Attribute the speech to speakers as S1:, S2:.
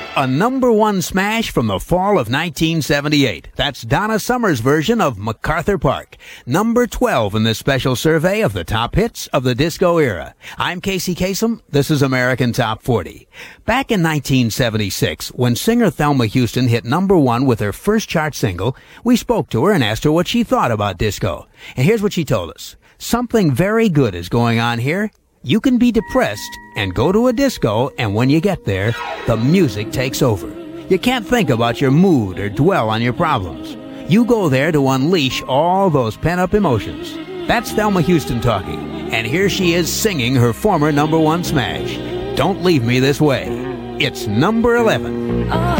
S1: A number one smash from the fall of 1978. That's Donna Summer's version of MacArthur Park. Number 12 in this special survey of the top hits of the disco era. I'm Casey Kasem. This is American Top 40. Back in 1976, when singer Thelma Houston hit number one with her first chart single, we spoke to her and asked her what she thought about disco. And here's what she told us. Something very good is going on here. You can be depressed and go to a disco, and when you get there, the music takes over. You can't think about your mood or dwell on your problems. You go there to unleash all those pent-up emotions. That's Thelma Houston talking, and here she is singing her former number one smash, Don't Leave Me This Way. It's number 11.